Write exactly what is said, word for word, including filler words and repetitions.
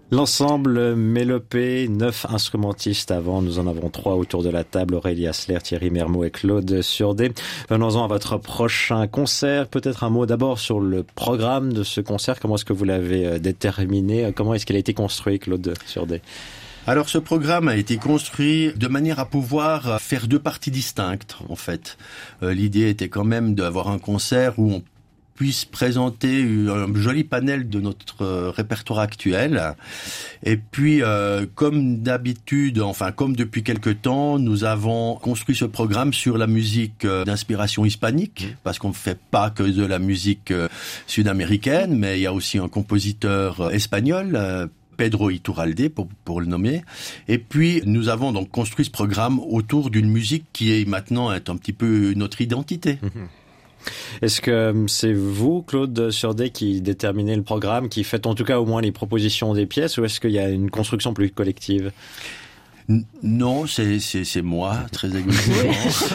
L'ensemble Mélopée, neuf instrumentistes avant, nous en avons trois autour de la table, Aurélie Hasler, Thierry Mermot et Claude Surdé. Venons-en à votre prochain concert. Peut-être un mot d'abord sur le programme de ce concert. Comment est-ce que vous l'avez déterminé? Comment est-ce qu'il a été construit, Claude Surdé? Alors ce programme a été construit de manière à pouvoir faire deux parties distinctes en fait. Euh, l'idée était quand même d'avoir un concert où on puisse présenter un joli panel de notre euh, répertoire actuel. Et puis, euh, comme d'habitude, enfin comme depuis quelque temps, nous avons construit ce programme sur la musique euh, d'inspiration hispanique, parce qu'on ne fait pas que de la musique euh, sud-américaine, mais il y a aussi un compositeur euh, espagnol, euh, Pedro Iturralde, pour, pour le nommer. Et puis, nous avons donc construit ce programme autour d'une musique qui est maintenant est un petit peu notre identité. Mmh. Est-ce que c'est vous, Claude Surdé, qui déterminez le programme, qui faites en tout cas au moins les propositions des pièces, ou est-ce qu'il y a une construction plus collective? Non, c'est, c'est, c'est moi, très égoïstement.